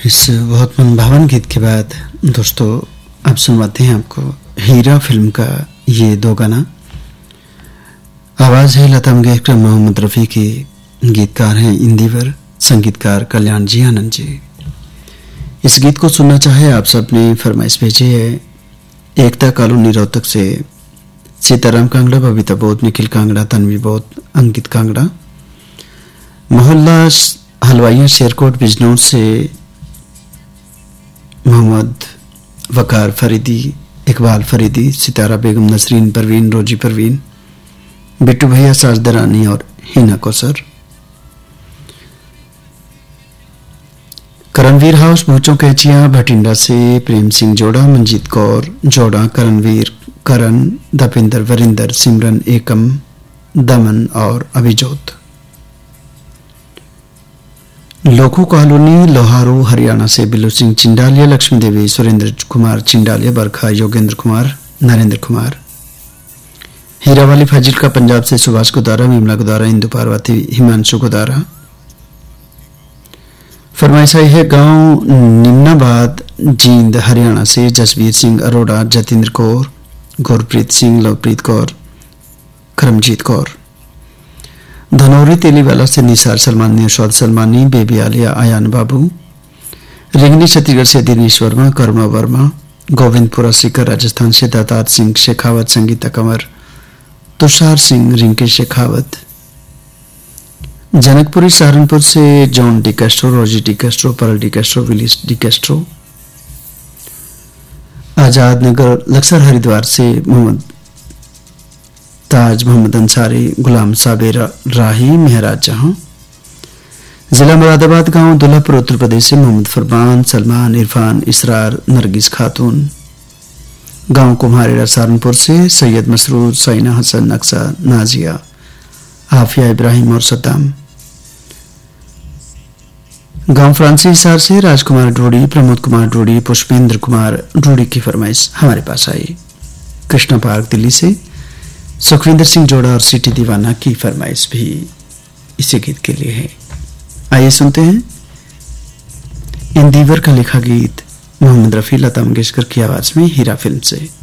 इस बहुत मनभावन गीत के बाद दोस्तों आप सुनवाते हैं आपको हीरा फिल्म का ये दो गाना। आवाज़ है लता मंगेशकर, मोहम्मद रफ़ी की, गीतकार हैं इंदिवर, संगीतकार कल्याण जी आनंद जी। इस गीत को सुनना चाहे आप सब ने फरमाइश भेजी है एकता कॉलोनी रोहतक से सीताराम कांगड़ा, बबीता बोध, निखिल कांगड़ा, तन्वी बोध, अंकित कांगड़ा, मोहल्ला हलवाइया शेरकोट बिजनौर से मोहम्मद वकार फरीदी, इकबाल फरीदी, सितारा बेगम, नसरीन परवीन, रोजी परवीन, बिट्टू भैया, साजदरानी और हिना कौसर। करणवीर हाउस भूचों कैचिया भटिंडा से प्रेम सिंह जोड़ा, मंजीत कौर जोड़ा, करणवीर, करण, दपिंदर, वरिंदर, सिमरन, एकम, दमन और अभिजोत। लोखू कॉलोनी लोहारू हरियाणा से बिल्लू सिंह चिंडालिया, लक्ष्मी देवी, सुरेंद्र कुमार चिंडालिया, बरखा, योगेंद्र कुमार, नरेंद्र कुमार। हीरावाली फाजिल्का पंजाब से सुभाष गोदारा, विमला गोदारा, इंदु पार्वती, हिमांशु गोदारा। फरमाइश आई है गांव निम्नाबाद जींद हरियाणा से जसवीर सिंह अरोड़ा, जतिंद्र कौर, गुरप्रीत सिंह, लवप्रीत कौर, करमजीत कौर। धनौरी तेलीवाला से निसार सलमानी, नौशाद सलमानी, बेबी आलिया, आयान बाबू। रिंगनी छत्तीसगढ़ से दिनेश वर्मा, करुणा वर्मा। गोविंदपुरा सीकर राजस्थान से दातार सिंह शेखावत, संगीता कंवर, तुषार सिंह, रिंकी शेखावत। जनकपुरी सहारनपुर से जॉन डी कैस्ट्रो, रोजी डी कैस्ट्रो, परल D Castro, Willis D Castro. Azad Nagar Laksar Haridwar से मोहम्मद ताज, मोहम्मद अंसारी, गुलाम साबिर राही, मेहराज जहां। जिला मुरादाबाद गांव दुल्लापुर उत्तर प्रदेश से मोहम्मद फरमान, सलमान, इरफान, इसरार, नरगिस खातून। गांव कुम्हारेड़ा सहारनपुर से सैयद मसरूर, सैना हसन, नक्सा, नाजिया, आफिया इब्राहिम और सद्दाम। गांव फ्रांसी हिसार से राजकुमार ड्रोडी, प्रमोद कुमार ड्रोडी, पुष्पेंद्र कुमार ड्रोडी की फरमाइश हमारे पास आई। कृष्णा पार्क दिल्ली से सुखविंदर सिंह जोड़ा और सिटी दीवाना की फरमाइश भी इसी गीत के लिए है। आइए सुनते हैं इंदिवर का लिखा गीत मोहम्मद रफ़ी, लता मंगेशकर की आवाज में हीरा फिल्म से।